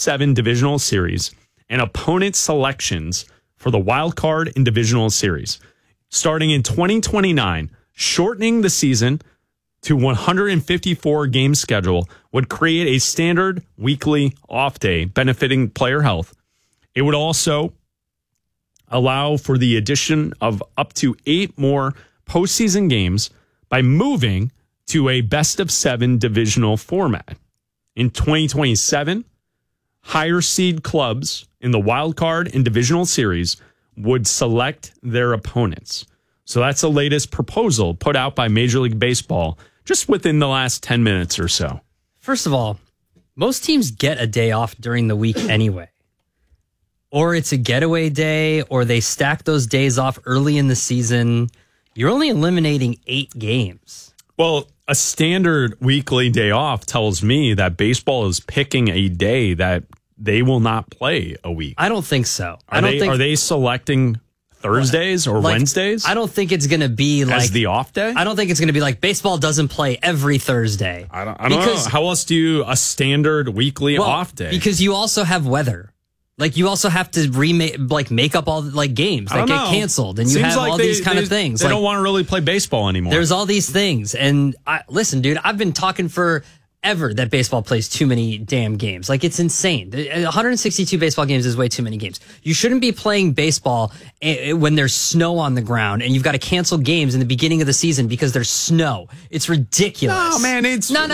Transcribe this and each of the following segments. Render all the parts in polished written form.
7 divisional series and opponent selections for the wild card and divisional series. Starting in 2029, shortening the season to 154 game schedule would create a standard weekly off day benefiting player health. It would also allow for the addition of up to 8 more postseason games by moving to a best of 7 divisional format. In 2027, higher seed clubs in the wild card and divisional series would select their opponents. So that's the latest proposal put out by Major League Baseball just within the last 10 minutes or so. First of all, most teams get a day off during the week anyway. Or it's a getaway day, or they stack those days off early in the season. You're only eliminating 8 games. Well, a standard weekly day off tells me that baseball is picking a day that they will not play a week. I don't think so. Are they selecting Thursdays or Wednesdays? I don't think it's going to be like as the off day. I don't think it's going to be like baseball doesn't play every Thursday. I don't know. How else do you a standard weekly off day? Because you also have weather. Like you also have to make up all games that get canceled, and you have all these kind of things. They don't want to really play baseball anymore. There's all these things, and listen, dude, I've been talking forever that baseball plays too many damn games. Like it's insane. 162 baseball games is way too many games. You shouldn't be playing baseball when there's snow on the ground, and you've got to cancel games in the beginning of the season because there's snow. It's ridiculous. No, man, it's no.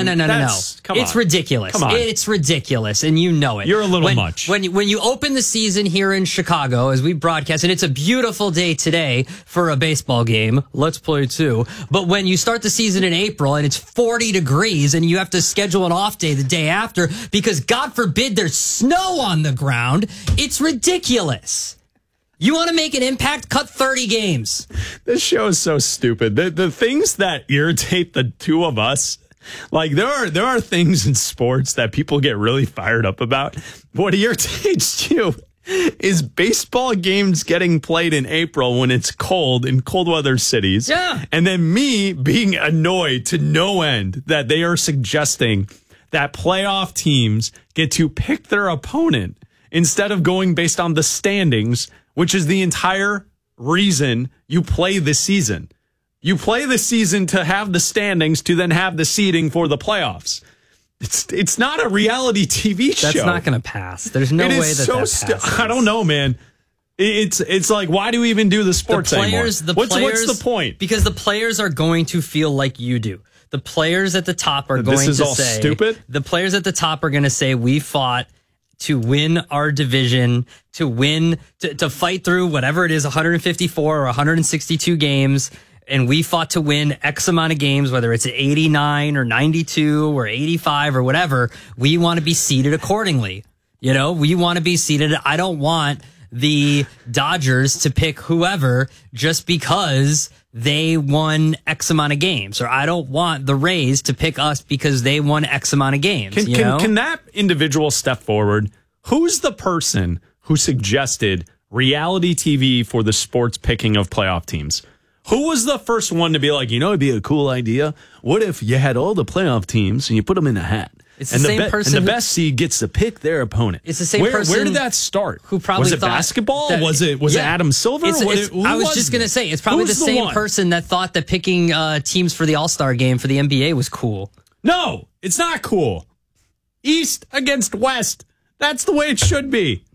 Come it's on. ridiculous. Come on. It's ridiculous, and you know it. You're a little much. When you open the season here in Chicago, as we broadcast, and it's a beautiful day today for a baseball game. Let's play too. But when you start the season in April and it's 40 degrees and you have to schedule an off day the day after because God forbid there's snow on the ground, it's ridiculous. You want to make an impact? Cut 30 games. This show is so stupid. The things that irritate the two of us, like there are things in sports that people get really fired up about. What irritates you is baseball games getting played in April when it's cold in cold weather cities. Yeah. And then me being annoyed to no end that they are suggesting that playoff teams get to pick their opponent instead of going based on the standings, which is the entire reason you play the season. You play the season to have the standings to then have the seeding for the playoffs. It's not a reality TV show. That's not going to pass. There's no way that passes. I don't know, man. It's like, why do we even do the sports anymore? What's the point? Because the players are going to feel like you do. The players at the top are going to say... This is all stupid? The players at the top are going to say, we fought to win our division, to win, to fight through whatever it is, 154 or 162 games, and we fought to win X amount of games, whether it's 89 or 92 or 85 or whatever. We want to be seeded accordingly. You know, we want to be seeded. I don't want the Dodgers to pick whoever just because they won X amount of games, or I don't want the Rays to pick us because they won X amount of games. Can that individual step forward? Who's the person who suggested reality TV for the sports picking of playoff teams? Who was the first one to be like, it'd be a cool idea? What if you had all the playoff teams and you put them in a hat? It's the same person. And the best seed gets to pick their opponent. It's the same person. Where did that start? Who probably was it basketball? Was it Adam Silver? I was just going to say, it's probably the same person that thought that picking teams for the All-Star game for the NBA was cool. No, it's not cool. East against West. That's the way it should be.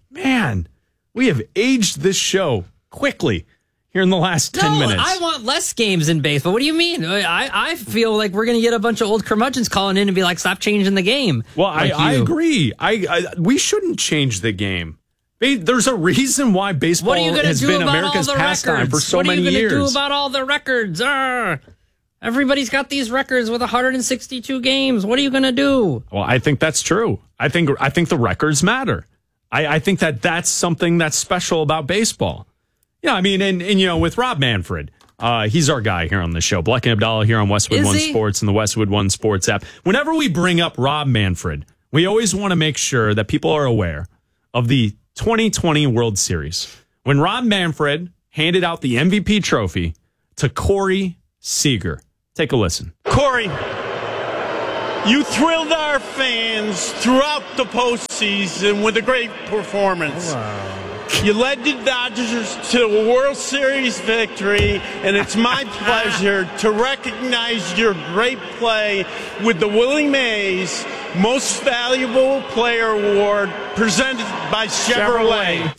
Man, we have aged this show quickly here in the last 10 minutes. I want less games in baseball. What do you mean? I feel like we're going to get a bunch of old curmudgeons calling in and be like, stop changing the game. Well, I agree. We shouldn't change the game. There's a reason why baseball has been America's pastime for so many years. What are you going to do about all the records? Everybody's got these records with 162 games. What are you going to do? Well, I think that's true. I think the records matter. I think that's something that's special about baseball. Yeah, I mean, and with Rob Manfred, he's our guy here on the show. Black and Abdallah here on Westwood One Sports and the Westwood One Sports app. Whenever we bring up Rob Manfred, we always want to make sure that people are aware of the 2020 World Series, when Rob Manfred handed out the MVP trophy to Corey Seager. Take a listen. Corey, You thrilled our fans throughout the postseason with a great performance. You led the Dodgers to a World Series victory, and it's my pleasure to recognize your great play with the Willie Mays Most Valuable Player Award presented by Chevrolet.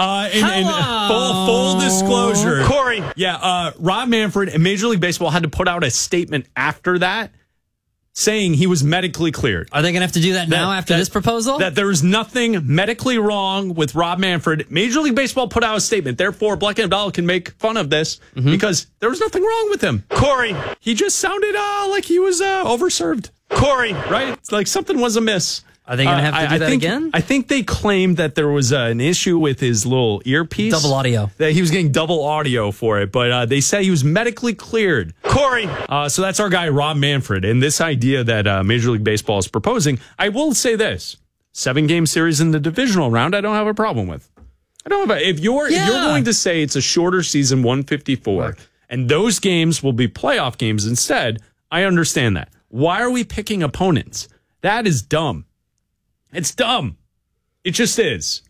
Full disclosure, Corey. Yeah, Rob Manfred and Major League Baseball had to put out a statement after that saying he was medically cleared. Are they going to have to do that now after this proposal? That there is nothing medically wrong with Rob Manfred. Major League Baseball put out a statement. Therefore, Black and Abdallah can make fun of this because there was nothing wrong with him. Corey. He just sounded like he was overserved. Corey. Right? It's like something was amiss. Are they going to have to do that again? I think they claimed that there was an issue with his little earpiece. Double audio. That he was getting double audio for it, but they said he was medically cleared. Corey. So that's our guy, Rob Manfred. And this idea that Major League Baseball is proposing, I will say this. 7-game series in the divisional round, I don't have a problem with. I don't have if you're going to say it's a shorter season, 154, and those games will be playoff games instead, I understand that. Why are we picking opponents? That is dumb. It's dumb. It just is.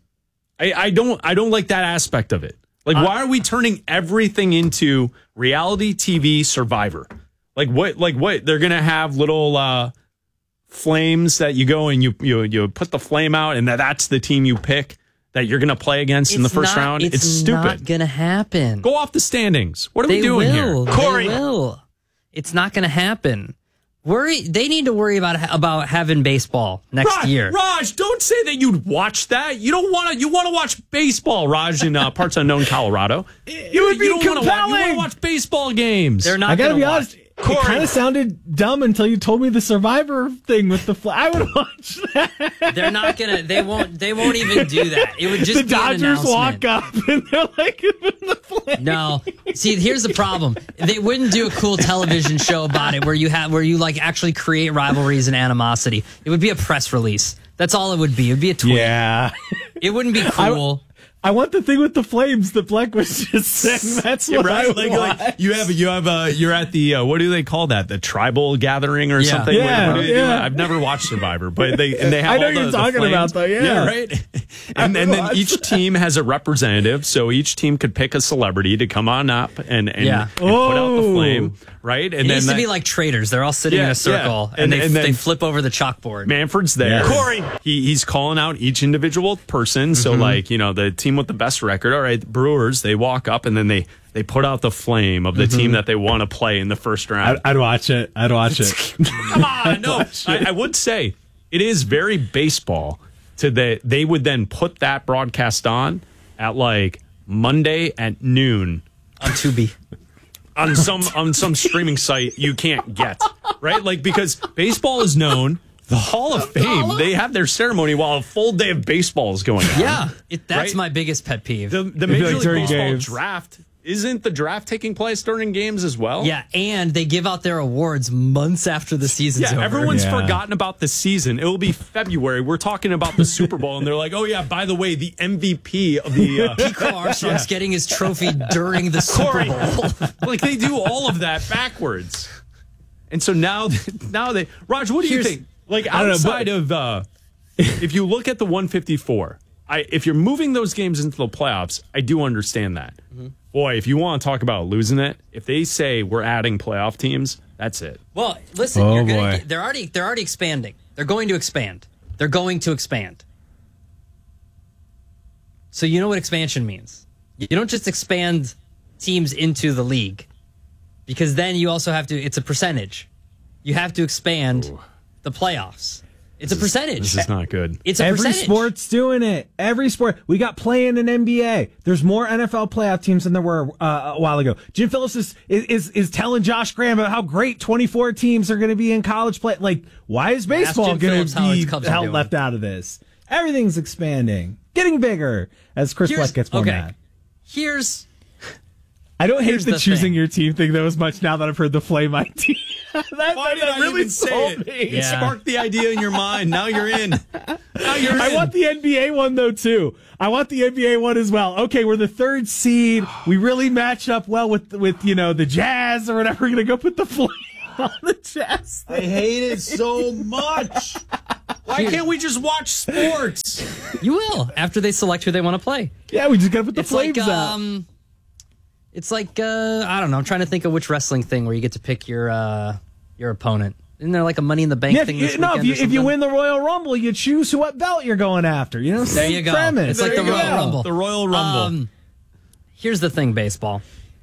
I don't like that aspect of it. Like, why are we turning everything into reality TV Survivor? Like what? They're gonna have little flames that you go and you put the flame out, and that's the team you pick that you're gonna play against in the first round. It's stupid. It's not gonna happen. Go off the standings. What are we doing here, Corey? They will. It's not gonna happen. They need to worry about having baseball next year. Raj, don't say that you'd watch that. You don't want to. You want to watch baseball, Raj, in parts unknown Colorado. It would be compelling. You want to watch baseball games. They're not. I gotta be honest. Corey. It kind of sounded dumb until you told me the Survivor thing with the I would watch that. They're not gonna. They won't even do that. It would just the be an Dodgers announcement. walk up and they're like in the flame. No, see, here's the problem. They wouldn't do a cool television show about it where you like actually create rivalries and animosity. It would be a press release. That's all it would be. It would be a tweet. Yeah. It wouldn't be cool. I want the thing with the flames that Bleck was just saying. That's what I would want. Like you're at the what do they call that? The tribal gathering or something. Yeah, What do they do? yeah. I've never watched Survivor, but they have I know all you're the talking flames. about though. Yeah, right. And then each team has a representative, so each team could pick a celebrity to come on up and put out the flame. Right. And it needs to be like traders. They're all sitting in a circle and they flip over the chalkboard. Manfred's there. Yeah. Corey. He's calling out each individual person. So the team with the best record. All right, Brewers, they walk up and then they put out the flame of the team that they want to play in the first round. I'd watch it. Come on, no. I would say it is very baseball they would then put that broadcast on at like Monday at noon On Tubi. on some streaming site you can't get, right? Like, because baseball is known. The Hall of Fame, they have their ceremony while a full day of baseball is going on. Yeah, that's Right? my biggest pet peeve. The Major League during Baseball games. draft, isn't the draft taking place during games as well? Yeah, and they give out their awards months after the season's Yeah, over. everyone's Yeah. forgotten about the season. It will be February. We're talking about the Super Bowl, and they're like, oh, yeah, by the way, the MVP of the... Pico Armstrong's getting his trophy during the Super Bowl. like, they do all of that backwards. And so now they... Raj, what do you think? Like, I don't know, outside of... if you look at the 154, if you're moving those games into the playoffs, I do understand that. Boy, if you want to talk about losing it, if they say we're adding playoff teams, that's it. Well, listen, Oh, you're boy. they're already expanding. They're going to expand. They're going to expand. So you know what expansion means. You don't just expand teams into the league, because then you also have to, it's a percentage. You have to expand the playoffs. It's a percentage. This is not good. It's a Every percentage. sport's doing it. Every sport. We got playing in NBA. There's more NFL playoff teams than there were a while ago. Jim Phillips is telling Josh Graham about how great 24 teams are going to be in college play. Like, why is baseball Jim going Phillips how his to Cubs be are held doing. left out of this? Everything's expanding, getting bigger as Chris Black gets more mad. Here's I don't hate Here's the the choosing thing. your team thing though as much now that I've heard the flame idea. Why did I really even say sold it? me. It Yeah. sparked the idea in your mind. Now you're in. Now you're in. I want the NBA one though too. I want the NBA one as well. Okay, we're the third seed. We really match up well with the Jazz or whatever. We're gonna go put the flame. on the chest. I hate it so much. Why can't we just watch sports? You will after they select who they want to play. Yeah, we just got to put the It's flames like out. it's like I don't know. I'm trying to think of which wrestling thing where you get to pick your opponent. Isn't there like a Money in the Bank thing? This weekend or if you something? win the Royal Rumble, you choose what belt you're going after. You know, There same you go. premise. It's like There the you Royal go. Rumble. The Royal Rumble. Here's the thing, baseball.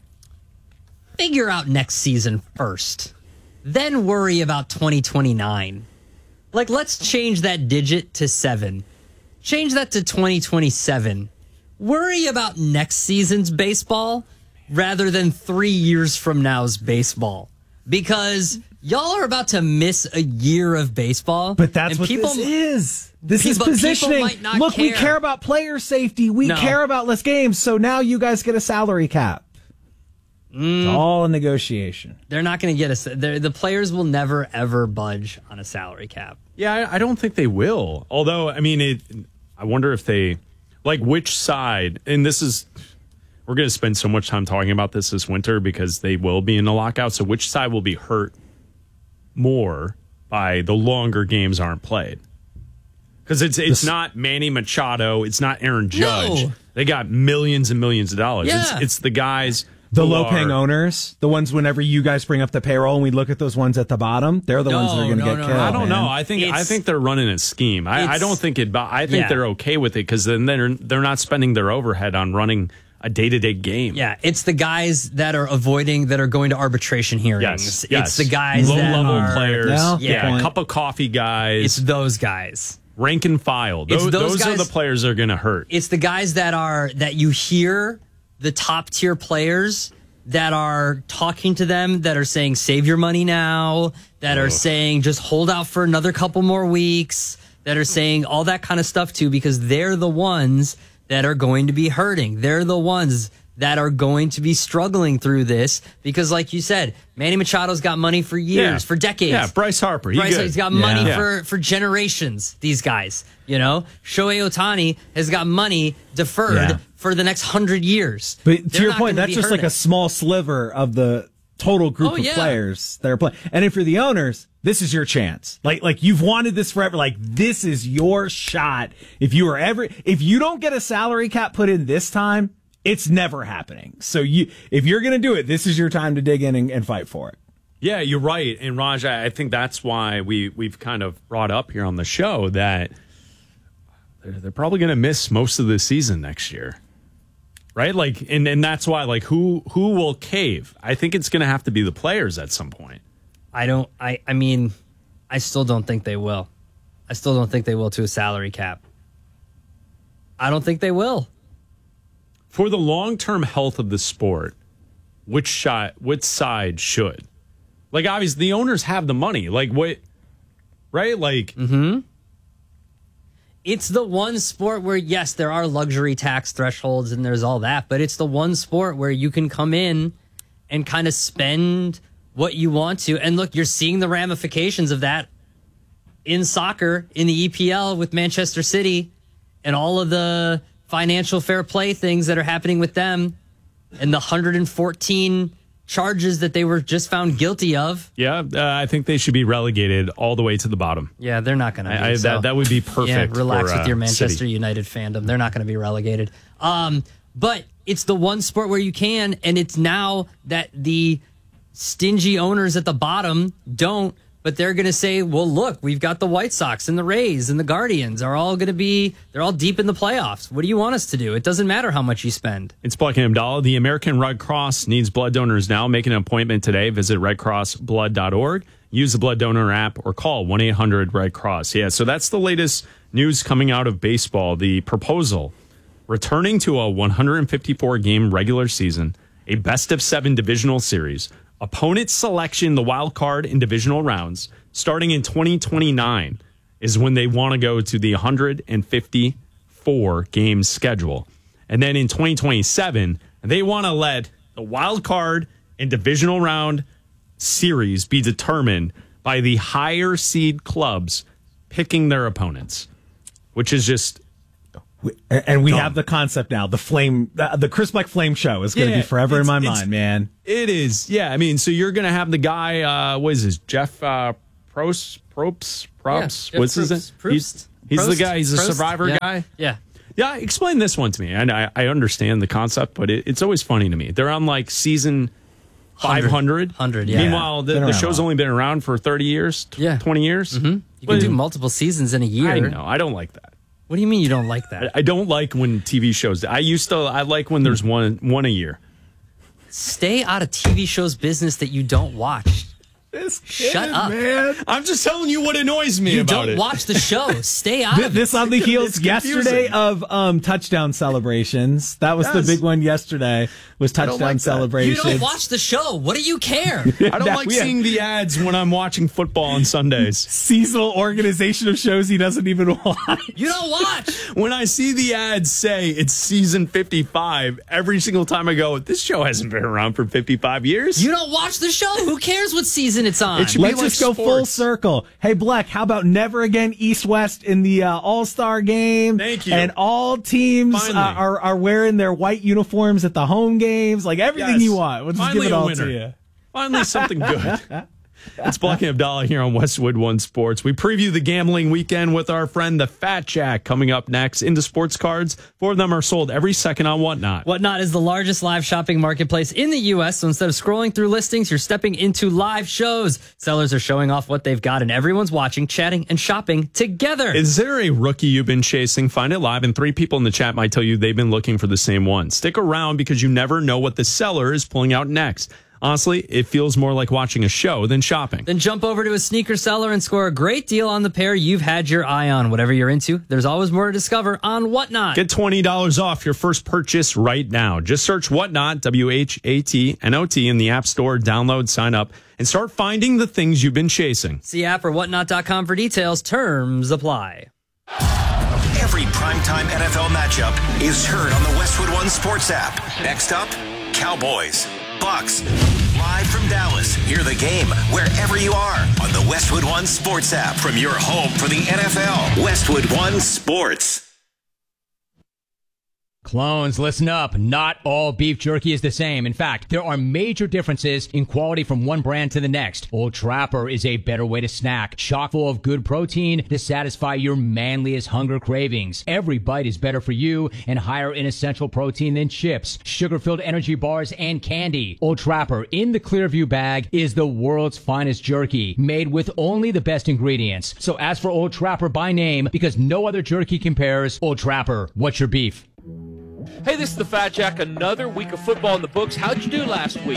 Figure out next season first. Then worry about 2029. Like, let's change that digit to 7. Change that to 2027. Worry about next season's baseball rather than 3 years from now's baseball. Because y'all are about to miss a year of baseball. But that's and what people, this is. This is people positioning. might not Look, we care. care about player safety. We No. care about less games. So now you guys get a salary cap. It's all a negotiation. They're not going to get us. The players will never, ever budge on a salary cap. Yeah, I don't think they will. Although, I mean, I wonder if they, like, which side, and this is, we're going to spend so much time talking about this winter because they will be in the lockout. So which side will be hurt more by the longer games aren't played? Because it's not Manny Machado. It's not Aaron Judge. No. They got millions and millions of dollars. Yeah. It's the guys. The who low-paying are- owners, the ones whenever you guys bring up the payroll and we look at those ones at the bottom, they're the ones that are going to No, get no, killed. no. I don't man. know. I It's- think they're running a scheme. I it's- don't think it. I think Yeah. they're okay with it because then they're not spending their overhead on running a day-to-day game. Yeah, it's the guys that are avoiding, that are going to arbitration hearings. Yes. It's the guys that low-level are, players. Yeah. Yeah, Point. cup of coffee guys. It's those guys. rank and file. It's Those, those are guys- the players that are going to hurt. It's the guys that you hear, the top tier players that are talking to them, that are saying, save your money now, that are saying, just hold out for another couple more weeks, that are saying all that kind of stuff too, because they're the ones that are going to be hurting. They're the ones that are going to be struggling through this because, like you said, Manny Machado's got money for years, for decades. Yeah, Bryce Harper. He's got money Yeah. for generations, these guys, you know? Shohei Ohtani has got money deferred Yeah. for the next 100 years. But to They're your not point, gonna that's be just like hurting. a small sliver of the total group Oh, of yeah. players that are playing. And if you're the owners, this is your chance. Like you've wanted this forever. Like this is your shot. If you don't get a salary cap put in this time, it's never happening. So if you're going to do it, this is your time to dig in and fight for it. Yeah, you're right. And Raj, I think that's why we've kind of brought up here on the show that they're probably going to miss most of the season next year. Right? Like, and that's why, like, who will cave? I think it's going to have to be the players at some point. I mean, I still don't think they will. I still don't think they will to a salary cap. I don't think they will. For the long-term health of the sport, which side should? Like, obviously, the owners have the money. Like, what? Right? Like, It's the one sport where, yes, there are luxury tax thresholds and there's all that, but it's the one sport where you can come in and kind of spend what you want to. And look, you're seeing the ramifications of that in soccer, in the EPL with Manchester City and all of the financial fair play things that are happening with them and the 114 charges that they were just found guilty of. yeah, I think they should be relegated all the way to the bottom. Yeah, they're not going to be. That would be perfect. Yeah, relax for, with your Manchester City. United fandom. They're not going to be relegated. But it's the one sport where you can, and it's now that the stingy owners at the bottom don't, but they're going to say, well, look, we've got the White Sox and the Rays and the Guardians are all going to be, they're all deep in the playoffs. What do you want us to do? It doesn't matter how much you spend. It's Black and Abdallah. The American Red Cross needs blood donors now. Make an appointment today. Visit redcrossblood.org. Use the blood donor app or call 1-800-RED-CROSS. Yeah, so that's the latest news coming out of baseball. The proposal, returning to a 154-game regular season, a best-of-7 divisional series, opponent selection, the wild card in divisional rounds, starting in 2029 is when they want to go to the 154-game schedule. And then in 2027, they want to let the wild card and divisional round series be determined by the higher seed clubs picking their opponents, which is just We have the concept now. The Chris Black Flame Show is going to be forever in my mind, man. It is. Yeah. I mean, so you're going to have the guy, what is this? Jeff Probst? What's his name? He's the guy. He's a Survivor guy. Yeah. Yeah. Explain this one to me. And I understand the concept, but it's always funny to me. They're on like season 500. 100, yeah. Meanwhile, the show's only been around for 30 years, 20 years. Mm-hmm. You can do multiple seasons in a year. I know. I don't like that. What do you mean you don't like that? I don't like when TV shows. I like when there's one a year. Stay out of TV shows business that you don't watch. Shut up, man. I'm just telling you what annoys me about it. You don't watch the show. Stay out of it. This on the heels yesterday of touchdown celebrations. That was the big one yesterday, was touchdown celebrations. You don't watch the show. What do you care? I don't like seeing the ads when I'm watching football on Sundays. Seasonal organization of shows he doesn't even watch. You don't watch. When I see the ads say it's season 55, every single time I go, this show hasn't been around for 55 years. You don't watch the show. Who cares what season it's on? Let's just go full circle. Hey, Black, how about never again East-West in the All-Star game? Thank you. And all teams are wearing their white uniforms at the home games. Like everything you want. We'll just give it all to you. Finally something good. It's Black and Abdallah here on Westwood One Sports. We preview the gambling weekend with our friend the Fat Jack coming up next. Into sports cards. 4 of them are sold every second on Whatnot. Whatnot is the largest live shopping marketplace in the U.S., so instead of scrolling through listings, you're stepping into live shows. Sellers are showing off what they've got, and everyone's watching, chatting, and shopping together. Is there a rookie you've been chasing? Find it live, and 3 people in the chat might tell you they've been looking for the same one. Stick around because you never know what the seller is pulling out next. Honestly, it feels more like watching a show than shopping. Then jump over to a sneaker seller and score a great deal on the pair you've had your eye on. Whatever you're into, there's always more to discover on Whatnot. Get $20 off your first purchase right now. Just search Whatnot, WHATNOT, in the App Store. Download, sign up, and start finding the things you've been chasing. See app or whatnot.com for details. Terms apply. Every primetime NFL matchup is heard on the Westwood One Sports app. Next up, Cowboys. Bucks. Live from Dallas, hear the game wherever you are on the Westwood One Sports app from your home for the NFL. Westwood One Sports. Clones, listen up. Not all beef jerky is the same. In fact, there are major differences in quality from one brand to the next. Old Trapper is a better way to snack, chock full of good protein to satisfy your manliest hunger cravings. Every bite is better for you and higher in essential protein than chips, sugar-filled energy bars, and candy. Old Trapper in the Clearview bag is the world's finest jerky, made with only the best ingredients. So ask for Old Trapper by name because no other jerky compares. Old Trapper, what's your beef? Hey, this is the Fat Jack. Another week of football in the books. How'd you do last week?